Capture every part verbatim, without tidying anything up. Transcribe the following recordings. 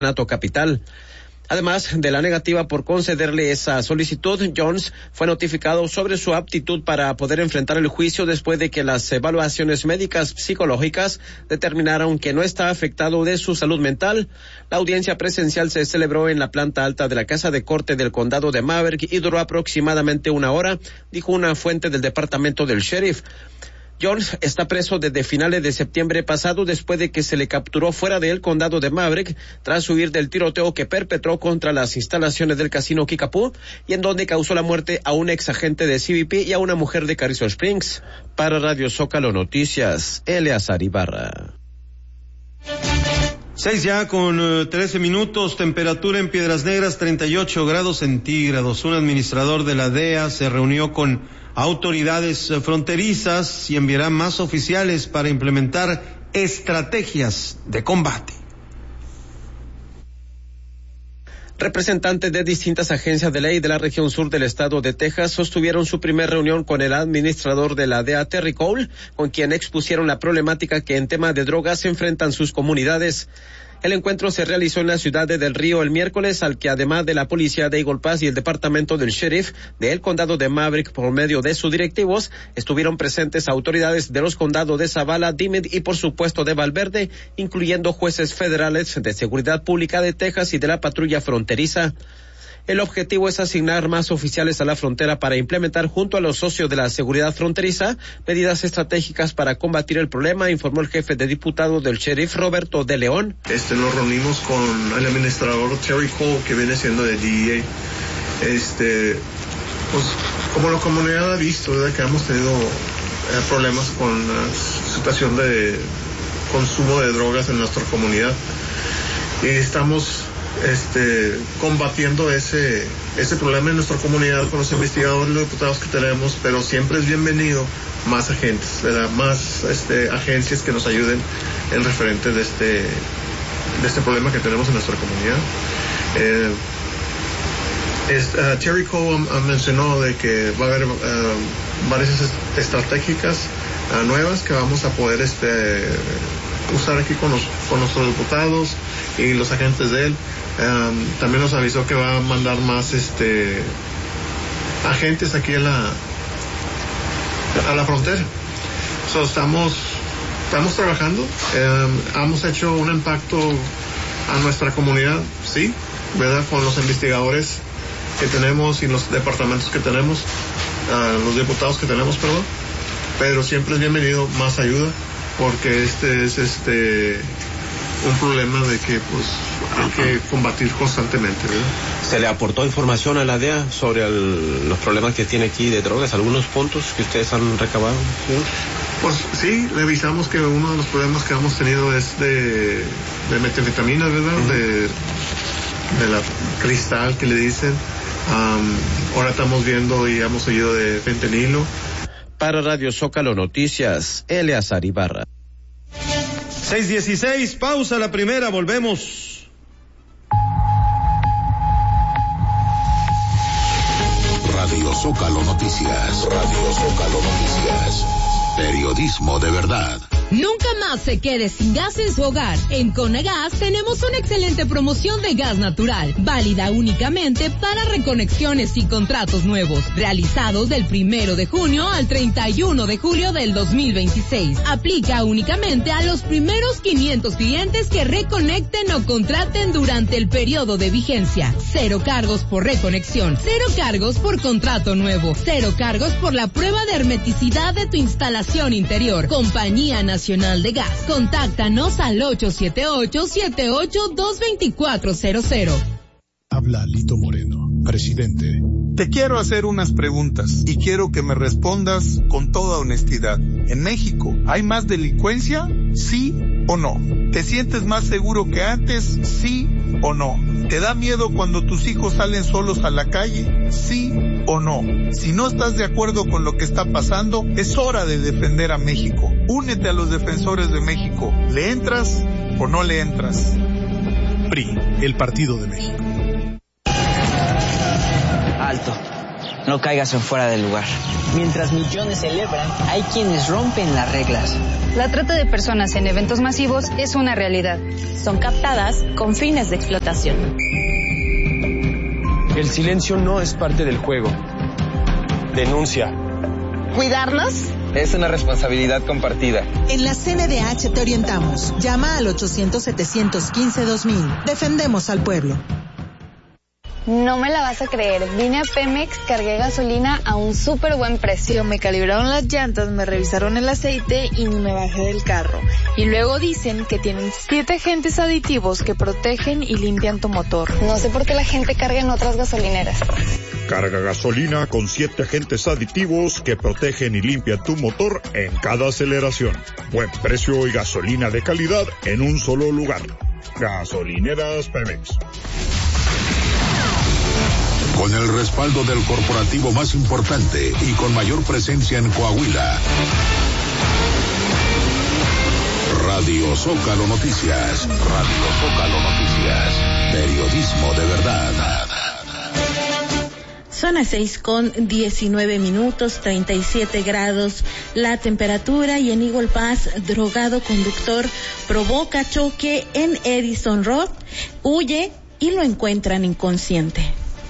Nato Capital. Además de la negativa por concederle esa solicitud, Jones fue notificado sobre su aptitud para poder enfrentar el juicio después de que las evaluaciones médicas psicológicas determinaron que no está afectado de su salud mental. La audiencia presencial se celebró en la planta alta de la Casa de Corte del Condado de Maverick y duró aproximadamente una hora, dijo una fuente del departamento del sheriff. Jones está preso desde finales de septiembre pasado después de que se le capturó fuera del condado de Maverick tras huir del tiroteo que perpetró contra las instalaciones del casino Kickapoo y en donde causó la muerte a un ex agente de C B P y a una mujer de Carrizo Springs. Para Radio Zócalo Noticias, Eleazar Ibarra. Seis ya con uh, trece minutos, temperatura en Piedras Negras treinta y ocho grados centígrados. Un administrador de la D E A se reunió con autoridades uh, fronterizas y enviará más oficiales para implementar estrategias de combate. Representantes de distintas agencias de ley de la región sur del estado de Texas sostuvieron su primera reunión con el administrador de la D E A, Terry Cole, con quien expusieron la problemática que en tema de drogas se enfrentan sus comunidades. El encuentro se realizó en la ciudad de Del Río el miércoles, al que además de la policía de Eagle Pass y el departamento del sheriff del condado de Maverick por medio de sus directivos, estuvieron presentes autoridades de los condados de Zavala, Dimmitt y por supuesto de Valverde, incluyendo jueces federales de seguridad pública de Texas y de la patrulla fronteriza. El objetivo es asignar más oficiales a la frontera para implementar junto a los socios de la seguridad fronteriza medidas estratégicas para combatir el problema, informó el jefe de diputados del sheriff Roberto de León. Este, nos reunimos con el administrador Terry Cole, que viene siendo de D E A. Este, pues, como la comunidad ha visto, ¿verdad?, que hemos tenido eh, problemas con la situación de consumo de drogas en nuestra comunidad. Y estamos Este, combatiendo ese ese problema en nuestra comunidad con los investigadores y los diputados que tenemos, pero siempre es bienvenido más agentes, ¿verdad?, más este, agencias que nos ayuden en referente de este de este problema que tenemos en nuestra comunidad. Eh, es, uh, Terry Cole um, mencionó de que va a haber uh, varias estratégicas uh, nuevas que vamos a poder este usar aquí con los con nuestros diputados y los agentes de él. Um, también nos avisó que va a mandar más este agentes aquí a la a la frontera. So, estamos estamos trabajando. Um, hemos hecho un impacto a nuestra comunidad, sí, ¿verdad?, con los investigadores que tenemos y los departamentos que tenemos, uh, los diputados que tenemos, perdón. Pero siempre es bienvenido más ayuda, porque este es este un problema de que pues hay que combatir constantemente, ¿verdad? ¿Se le aportó información a la D E A sobre el, los problemas que tiene aquí de drogas, algunos puntos que ustedes han recabado, ¿sí? Pues sí, revisamos que uno de los problemas que hemos tenido es de, de metanfetamina, ¿verdad? Uh-huh. de, de la cristal que le dicen. Um, ahora estamos viendo y hemos oído de fentanilo. Para Radio Zócalo Noticias, Eleazar Ibarra. seis dieciséis, pausa la primera, volvemos. Radio Zócalo Noticias, Radio Zócalo Noticias, periodismo de verdad. Nunca más se quede sin gas en su hogar. En Conagas tenemos una excelente promoción de gas natural, válida únicamente para reconexiones y contratos nuevos, realizados del primero de junio al treinta y uno de julio del dos mil veintiséis. Aplica únicamente a los primeros quinientos clientes que reconecten o contraten durante el periodo de vigencia. Cero cargos por reconexión, cero cargos por contrato nuevo, cero cargos por la prueba de hermeticidad de tu instalación interior. Compañía Nacional Nacional de Gas. Contáctanos al ocho siete ocho, siete ocho dos, dos cuatro cero cero. Habla Lito Moreno, presidente. Te quiero hacer unas preguntas y quiero que me respondas con toda honestidad. ¿En México hay más delincuencia? ¿Sí o no? ¿Te sientes más seguro que antes? ¿Sí o no? ¿Te da miedo cuando tus hijos salen solos a la calle? ¿Sí o no? Si no estás de acuerdo con lo que está pasando, es hora de defender a México. Únete a los defensores de México. ¿Le entras o no le entras? P R I, el Partido de México. Alto. no caigas en fuera del lugar. Mientras millones celebran, hay quienes rompen las reglas. La trata de personas en eventos masivos es una realidad. Son captadas con fines de explotación. El silencio no es parte del juego. Denuncia. ¿Cuidarnos? Es una responsabilidad compartida. En la C N D H te orientamos. Llama al ochocientos, setecientos quince, dos mil. Defendemos al pueblo. No me la vas a creer, vine a Pemex, cargué gasolina a un súper buen precio. Me calibraron las llantas, me revisaron el aceite y ni me bajé del carro. Y luego dicen que tienen siete agentes aditivos que protegen y limpian tu motor. No sé por qué la gente carga en otras gasolineras. Carga gasolina con siete agentes aditivos que protegen y limpian tu motor en cada aceleración. Buen precio y gasolina de calidad en un solo lugar. Gasolineras Pemex. Con el respaldo del corporativo más importante y con mayor presencia en Coahuila. Radio Zócalo Noticias. Radio Zócalo Noticias. Periodismo de verdad. Son las seis con diecinueve minutos, treinta y siete grados la temperatura, y en Eagle Pass, drogado conductor provoca choque en Edison Road, huye y lo encuentran inconsciente.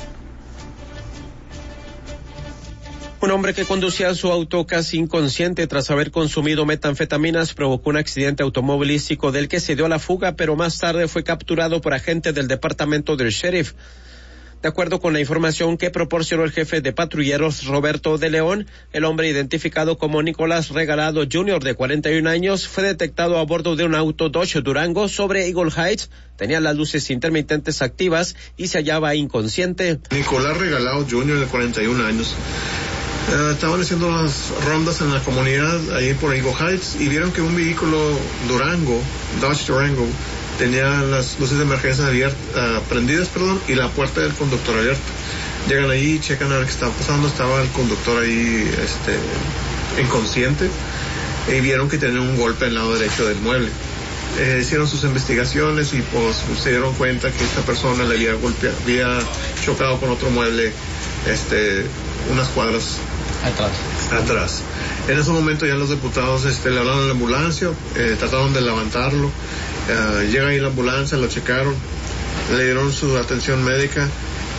Un hombre que conducía su auto casi inconsciente tras haber consumido metanfetaminas provocó un accidente automovilístico del que se dio a la fuga, pero más tarde fue capturado por agentes del departamento del sheriff. De acuerdo con la información que proporcionó el jefe de patrulleros Roberto de León, el hombre identificado como Nicolás Regalado junior de cuarenta y un años fue detectado a bordo de un auto Dodge Durango sobre Eagle Heights, tenía las luces intermitentes activas y se hallaba inconsciente. Nicolás Regalado junior de cuarenta y un años. Uh, estaban haciendo las rondas en la comunidad ahí por Eagle Heights y vieron que un vehículo Durango, Dodge Durango, tenía las luces de emergencia abiertas, uh, prendidas, perdón, y la puerta del conductor abierta. Llegan ahí, checan a ver qué estaba pasando, estaba el conductor ahí, este, inconsciente, y vieron que tenía un golpe al lado derecho del mueble. Eh, hicieron sus investigaciones y pues se dieron cuenta que esta persona le había golpeado, había chocado con otro mueble, este, unas cuadras atrás. atrás. En ese momento ya los diputados este, le hablaron a la ambulancia, eh, trataron de levantarlo, uh, llega ahí la ambulancia, lo checaron, le dieron su atención médica,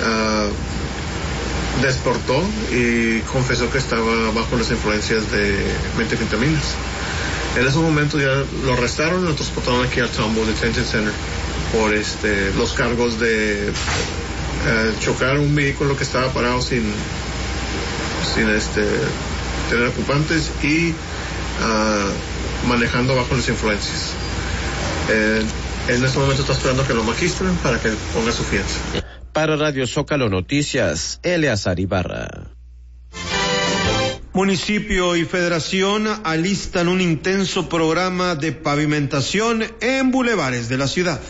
uh, despertó y confesó que estaba bajo las influencias de metanfetaminas. En ese momento ya lo arrestaron y lo transportaron aquí al Trumbull Detention Center por este, los cargos de uh, chocar un vehículo que estaba parado sin sin este tener ocupantes y uh, manejando bajo las influencias. Eh, en este momento está esperando que lo magistren para que ponga su fianza. Para Radio Zócalo Noticias, Eleazar Ibarra. Municipio y Federación alistan un intenso programa de pavimentación en bulevares de la ciudad.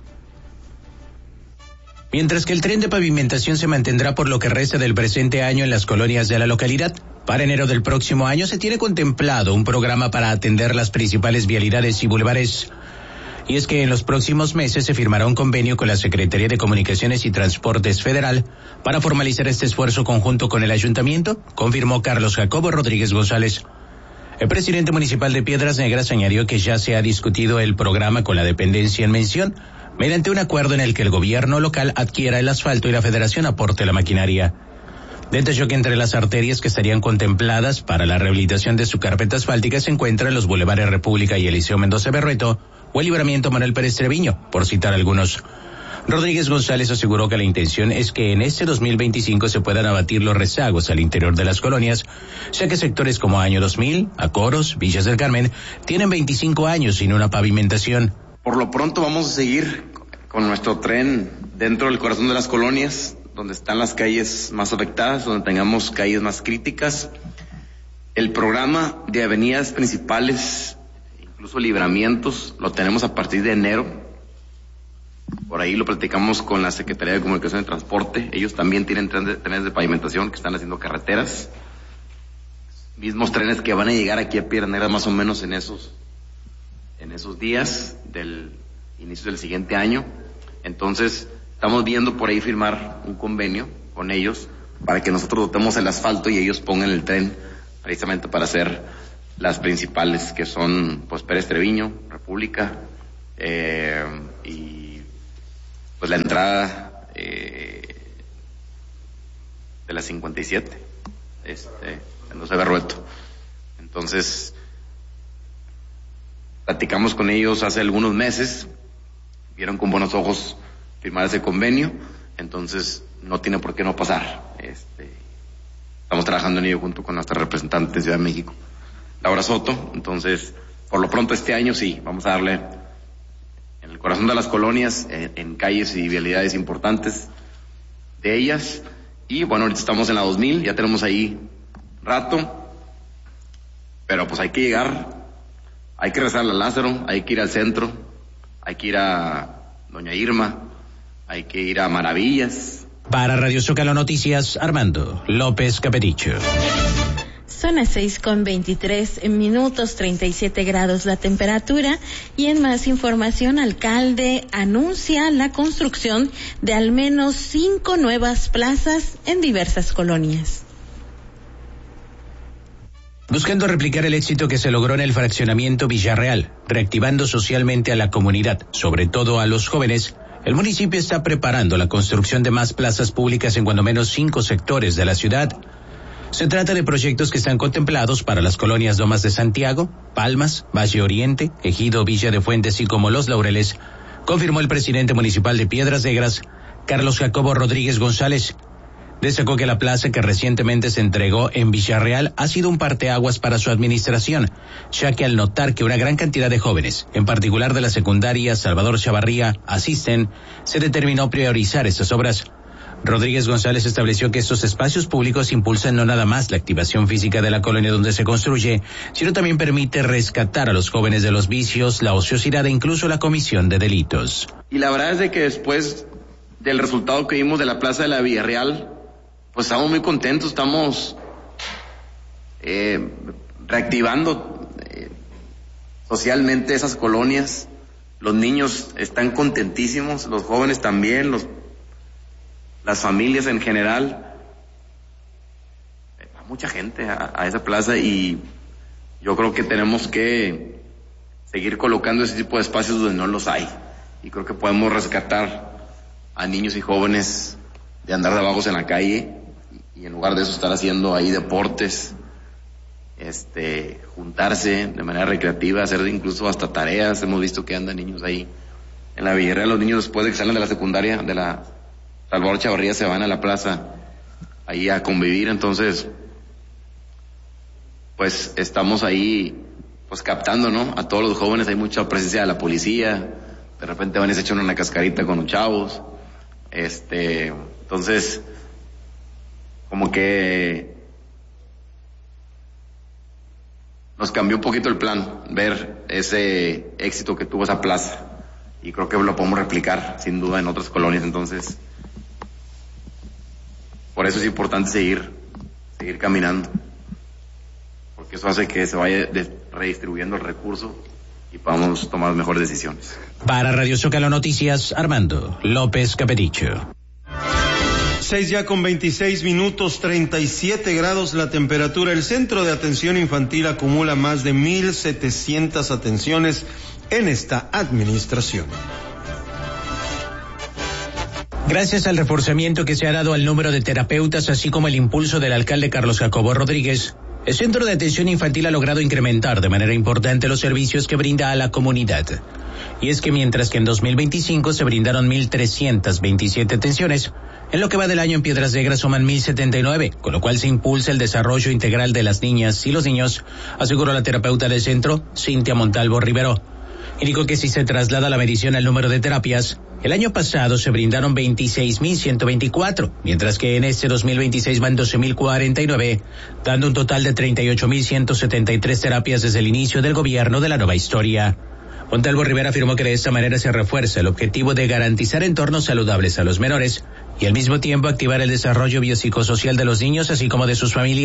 Mientras que el tren de pavimentación se mantendrá por lo que resta del presente año en las colonias de la localidad, para enero del próximo año se tiene contemplado un programa para atender las principales vialidades y bulevares. Y es que en los próximos meses se firmará un convenio con la Secretaría de Comunicaciones y Transportes Federal para formalizar este esfuerzo conjunto con el ayuntamiento, confirmó Carlos Jacobo Rodríguez González. El presidente municipal de Piedras Negras añadió que ya se ha discutido el programa con la dependencia en mención, mediante un acuerdo en el que el gobierno local adquiera el asfalto y la federación aporte la maquinaria. Detalló que entre las arterias que estarían contempladas para la rehabilitación de su carpeta asfáltica se encuentran los bulevares República y Eliseo Mendoza Berrueto o el Libramiento Manuel Pérez Treviño, por citar algunos. Rodríguez González aseguró que la intención es que en este dos mil veinticinco se puedan abatir los rezagos al interior de las colonias, ya que sectores como Año dos mil, Acoros, Villas del Carmen, tienen veinticinco años sin una pavimentación. Por lo pronto vamos a seguir con nuestro tren dentro del corazón de las colonias, donde están las calles más afectadas, donde tengamos calles más críticas. El programa de avenidas principales, incluso libramientos, lo tenemos a partir de enero. Por ahí lo platicamos con la Secretaría de Comunicación y Transporte. Ellos también tienen trenes de, trenes de pavimentación que están haciendo carreteras. Mismos trenes que van a llegar aquí a Piedras Negras más o menos en esos en esos días del inicio del siguiente año. Entonces, estamos viendo por ahí firmar un convenio con ellos para que nosotros dotemos el asfalto y ellos pongan el tren precisamente para hacer las principales, que son pues Pérez Treviño, República, eh, y pues la entrada eh, de la cincuenta y siete, este, Mendoza Berrueto. Entonces, platicamos con ellos hace algunos meses, vieron con buenos ojos firmar ese convenio, entonces no tiene por qué no pasar. Este, estamos trabajando en ello junto con nuestra representante en Ciudad de México, Laura Soto. Entonces, por lo pronto este año sí, vamos a darle en el corazón de las colonias, en, en calles y vialidades importantes de ellas. Y bueno, ahorita estamos en la dos mil, ya tenemos ahí rato, pero pues hay que llegar, hay que rezar a Lázaro, hay que ir al centro, hay que ir a Doña Irma, hay que ir a Maravillas. Para Radio Zócalo Noticias, Armando López Capericho. Son las seis con veintitrés minutos, treinta y siete grados la temperatura. Y en más información, alcalde anuncia la construcción de al menos cinco nuevas plazas en diversas colonias. Buscando replicar el éxito que se logró en el fraccionamiento Villarreal, reactivando socialmente a la comunidad, sobre todo a los jóvenes, el municipio está preparando la construcción de más plazas públicas en cuando menos cinco sectores de la ciudad. Se trata de proyectos que están contemplados para las colonias Lomas de Santiago, Palmas, Valle Oriente, Ejido, Villa de Fuentes y como Los Laureles, confirmó el presidente municipal de Piedras Negras, Carlos Jacobo Rodríguez González. Destacó que la plaza que recientemente se entregó en Villarreal ha sido un parteaguas para su administración, ya que al notar que una gran cantidad de jóvenes, en particular de la secundaria Salvador Chavarría, asisten, se determinó priorizar estas obras. Rodríguez González estableció que estos espacios públicos impulsan no nada más la activación física de la colonia donde se construye, sino también permite rescatar a los jóvenes de los vicios, la ociosidad e incluso la comisión de delitos. Y la verdad es de que después del resultado que vimos de la Plaza de la Villarreal, pues estamos muy contentos, estamos eh, reactivando eh, socialmente esas colonias. Los niños están contentísimos, los jóvenes también, los las familias en general. Va mucha gente a, a esa plaza y yo creo que tenemos que seguir colocando ese tipo de espacios donde no los hay, y creo que podemos rescatar a niños y jóvenes de andar de vagos en la calle y en lugar de eso estar haciendo ahí deportes, este, juntarse de manera recreativa, hacer incluso hasta tareas. Hemos visto que andan niños ahí en la Villarreal, los niños después de que salen de la secundaria, de la Salvador Chavarría, se van a la plaza ahí a convivir. Entonces pues estamos ahí pues captando, ¿no?, a todos los jóvenes. Hay mucha presencia de la policía, de repente van y se echan una cascarita con los chavos, este, entonces como que nos cambió un poquito el plan, ver ese éxito que tuvo esa plaza, y creo que lo podemos replicar sin duda en otras colonias. Entonces por eso es importante seguir, seguir caminando, porque eso hace que se vaya de, redistribuyendo el recurso y podamos tomar mejores decisiones. Para Radio Zócalo Noticias, Armando López Capericho. Seis ya con veintiséis minutos, treinta y siete grados la temperatura. El Centro de Atención Infantil acumula más de mil setecientas atenciones en esta administración. Gracias al reforzamiento que se ha dado al número de terapeutas, así como el impulso del alcalde Carlos Jacobo Rodríguez, el Centro de Atención Infantil ha logrado incrementar de manera importante los servicios que brinda a la comunidad. Y es que mientras que en dos mil veinticinco se brindaron mil trescientas veintisiete atenciones, en lo que va del año en Piedras Negras suman mil setenta y nueve, con lo cual se impulsa el desarrollo integral de las niñas y los niños, aseguró la terapeuta del centro, Cintia Montalvo Rivero. Indicó que si se traslada la medición al número de terapias, el año pasado se brindaron veintiséis mil ciento veinticuatro, mientras que en este dos mil veintiséis van doce mil cuarenta y nueve, dando un total de treinta y ocho mil ciento setenta y tres terapias desde el inicio del gobierno de la nueva historia. Montalvo Rivera afirmó que de esta manera se refuerza el objetivo de garantizar entornos saludables a los menores y al mismo tiempo activar el desarrollo biopsicosocial de los niños así como de sus familias.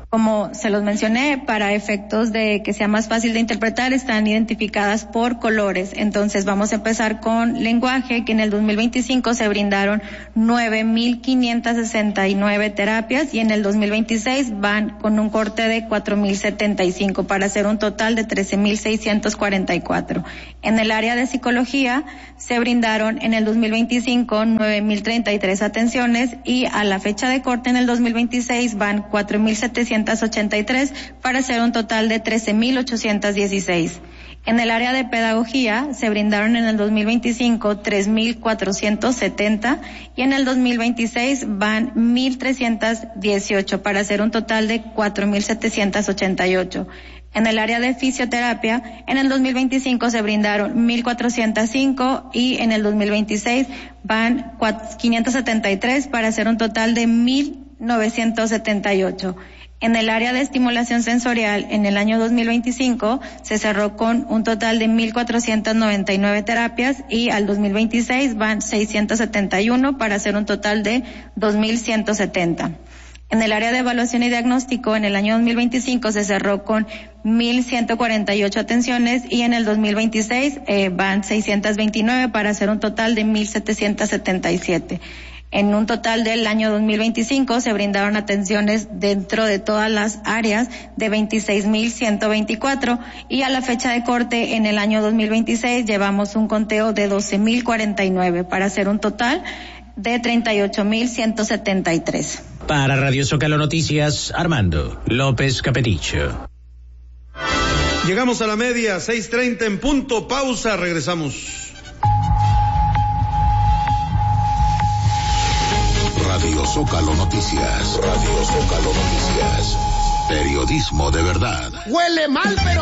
Como se los mencioné, para efectos de que sea más fácil de interpretar, están identificadas por colores. Entonces vamos a empezar con lenguaje, que en el dos mil veinticinco se brindaron nueve mil quinientas sesenta y nueve terapias y en el dos mil veintiséis van con un corte de cuatro mil setenta y cinco para hacer un total de trece mil seiscientos cuarenta y cuatro. En el área de psicología se brindaron en el dos mil veinticinco nueve mil treinta y tres atenciones y a la fecha de corte en el dos mil veintiséis van cuatro mil setecientos ochenta y tres para hacer un total de trece mil ochocientos dieciséis. En el área de pedagogía se brindaron en el dos mil veinticinco tres mil cuatrocientos setenta y en el dos mil veintiséis van mil trescientos dieciocho para hacer un total de cuatro mil setecientos ochenta y ocho. En el área de fisioterapia, en el dos mil veinticinco se brindaron mil cuatrocientos cinco y en el dos mil veintiséis van quinientos setenta y tres para hacer un total de mil novecientos setenta y ocho. En el área de estimulación sensorial, en el año dos mil veinticinco se cerró con un total de mil cuatrocientas noventa y nueve terapias y al dos mil veintiséis van seiscientos setenta y uno para hacer un total de dos mil ciento setenta. En el área de evaluación y diagnóstico, en el año dos mil veinticinco se cerró con mil ciento cuarenta y ocho atenciones y en el dos mil veintiséis eh, van seiscientos veintinueve para hacer un total de mil setecientos setenta y siete. En un total del año dos mil veinticinco se brindaron atenciones dentro de todas las áreas de veintiséis mil ciento veinticuatro y a la fecha de corte en el año dos mil veintiséis llevamos un conteo de doce mil cuarenta y nueve para hacer un total de treinta y ocho mil ciento setenta y tres. Para Radio Zócalo Noticias, Armando López Capeticho. Llegamos a la media, seis treinta en punto, pausa, regresamos. Radio Zócalo Noticias. Radio Zócalo Noticias. Periodismo de verdad. Huele mal, pero